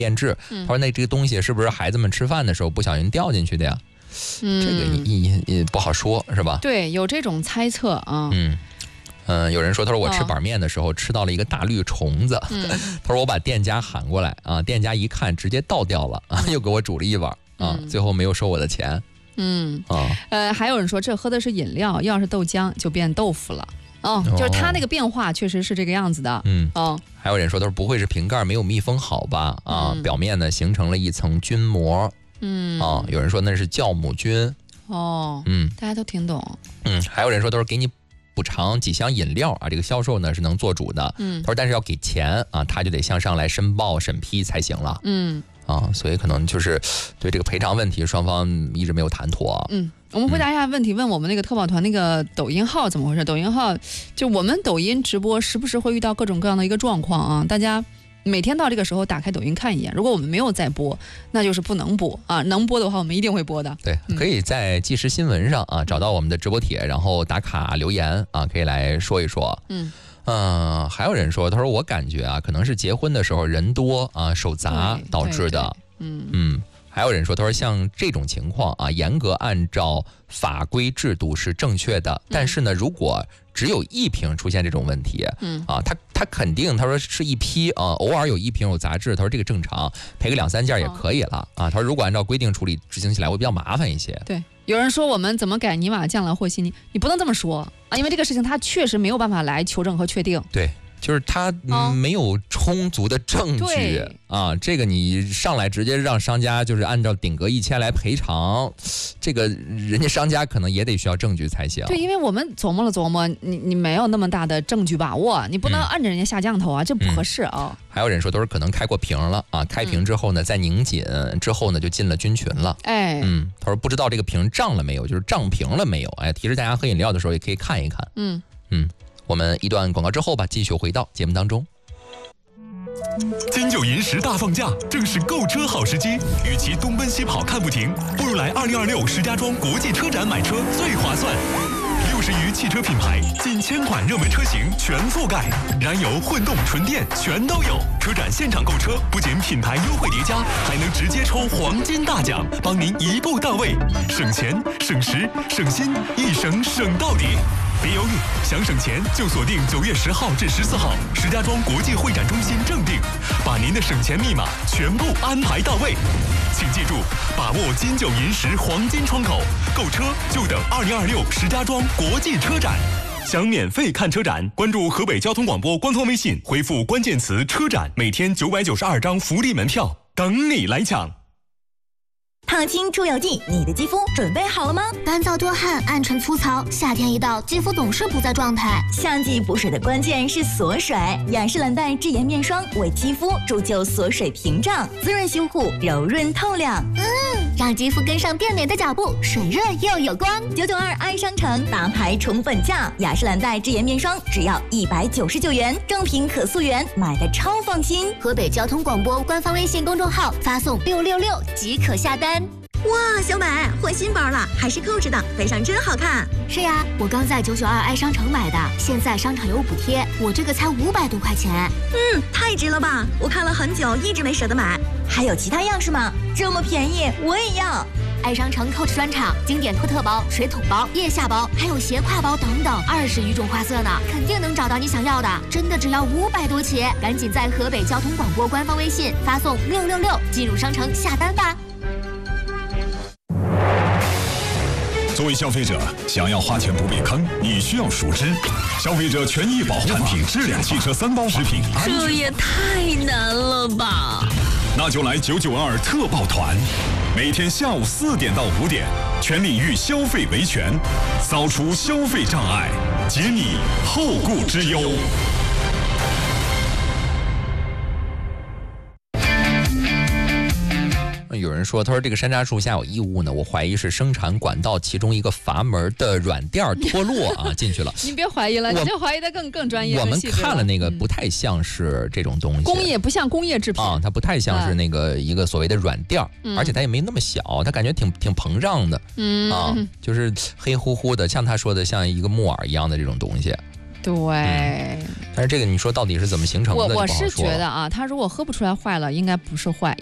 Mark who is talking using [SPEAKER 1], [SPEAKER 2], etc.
[SPEAKER 1] 变质。他说那这个东西是不是孩子们吃饭的时候不小心掉进去的呀？这个也不好说，是吧？
[SPEAKER 2] 对，有这种猜测啊。
[SPEAKER 1] 有人说，他说我吃板面的时候吃到了一个大绿虫子，他说我把店家喊过来啊，店家一看直接倒掉了啊，又给我煮了一碗啊，最后没有收我的钱。
[SPEAKER 2] 还有人说这喝的是饮料，要是豆浆就变豆腐了。就是它那个变化确实是这个样子的。
[SPEAKER 1] 还有人说，他说不会是瓶盖没有密封好吧？啊，表面呢形成了一层菌膜。有人说那是酵母菌。
[SPEAKER 2] 大家都听懂。
[SPEAKER 1] 还有人说都是给你补偿几箱饮料啊，这个销售呢是能做主的。他说但是要给钱啊，他就得向上来申报审批才行了。所以可能就是对这个赔偿问题，双方一直没有谈妥。
[SPEAKER 2] 我们回答一下问题，问我们那个特保团那个抖音号怎么回事？抖音号就我们抖音直播时不时会遇到各种各样的一个状况啊，大家每天到这个时候打开抖音看一眼，如果我们没有在播，那就是不能播啊，能播的话我们一定会播的。
[SPEAKER 1] 对，可以在即时新闻上啊找到我们的直播帖，然后打卡留言啊，可以来说一说。还有人说，他说我感觉啊，可能是结婚的时候人多啊手杂导致的。还有人说，他说像这种情况啊，严格按照法规制度是正确的，但是呢，如果只有一瓶出现这种问题，他肯定他说是一批啊，偶尔有一瓶有杂质，他说这个正常，赔个2、3件也可以了啊。他说如果按照规定处理，执行起来会比较麻烦一些。
[SPEAKER 2] 对，有人说我们怎么改泥瓦匠了和稀泥，你不能这么说啊，因为这个事情他确实没有办法来求证和确定。
[SPEAKER 1] 对。就是他没有充足的证据啊，这个你上来直接让商家就是按照顶格1000来赔偿，这个人家商家可能也得需要证据才行。
[SPEAKER 2] 对，因为我们琢磨了琢磨，你没有那么大的证据把握，你不能按着人家下降头啊，这不合适啊。
[SPEAKER 1] 还有人说都是可能开过瓶了啊，开瓶之后呢再拧紧，之后呢就进了菌群了。他说不知道这个瓶胀了没有，就是胀瓶了没有？提示大家喝饮料的时候也可以看一看。我们一段广告之后吧，继续回到节目当中。
[SPEAKER 3] 金九银十大放假，正是购车好时机。与其东奔西跑看不停，不如来2026石家庄国际车展买车最划算。60余汽车品牌，近1000款热门车型全覆盖，燃油、混动、纯电全都有。车展现场购车，不仅品牌优惠叠加，还能直接抽黄金大奖，帮您一步到位，省钱、省时、省心，一省省到底。别犹豫，想省钱就锁定9月10号至14号，石家庄国际会展中心正定，把您的省钱密码全部安排到位。请记住，把握金九银十黄金窗口，购车就等2026石家庄国际车展。想免费看车展，关注河北交通广播官方微信，回复关键词“车展”，每天992张福利门票，等你来抢。
[SPEAKER 4] 烫青出油剂，你的肌肤准备好了吗？
[SPEAKER 5] 干燥多汗，暗沉粗糙，夏天一到，肌肤总是不在状态。
[SPEAKER 4] 夏季补水的关键是锁水，雅诗兰黛智妍面霜为肌肤铸就锁水屏障，滋润修护，柔润透亮。
[SPEAKER 5] 让肌肤跟上变美的脚步，水润又有光。
[SPEAKER 4] 992爱商城大牌宠粉价，雅诗兰黛智妍面霜只要199元，正品可溯源，买的超放心。
[SPEAKER 5] 河北交通广播官方微信公众号发送666即可下单。
[SPEAKER 4] 哇，小美换新包了，还是Coach的，背上真好看。
[SPEAKER 5] 是呀，我刚在992爱商城买的，现在商场有补贴，我这个才500多块钱。
[SPEAKER 4] 太值了吧！我看了很久，一直没舍得买。还有其他样式吗？这么便宜，我也要。
[SPEAKER 5] 爱商城Coach专场，经典托特包、水桶包、腋下包，还有斜挎包等等，20余种花色呢，肯定能找到你想要的。真的只要500多起，赶紧在河北交通广播官方微信发送666进入商城下单吧。
[SPEAKER 3] 作为消费者，想要花钱不被坑，你需要熟知消费者权益保护法、产品质量、汽车3包、食品安全。
[SPEAKER 6] 这也太难了吧！
[SPEAKER 3] 那就来992特报团，每天下午4点到5点，全领域消费维权，扫除消费障碍，解你后顾之忧。
[SPEAKER 1] 有人说，他说这个山楂树下有异物呢，我怀疑是生产管道其中一个阀门的软垫脱落啊进去了。
[SPEAKER 2] 你别怀疑了，你这怀疑的更专业。
[SPEAKER 1] 我们看了那个不太像是这种东西，
[SPEAKER 2] 工业不像工业制品
[SPEAKER 1] 啊，它不太像是那个一个所谓的软垫，而且它也没那么小，它感觉挺膨胀的，就是黑乎乎的，像他说的像一个木耳一样的这种东西。
[SPEAKER 2] 对。
[SPEAKER 1] 但是这个你说到底是怎么形成的？
[SPEAKER 2] 我是觉得啊，它如果喝不出来坏了，应该不是坏，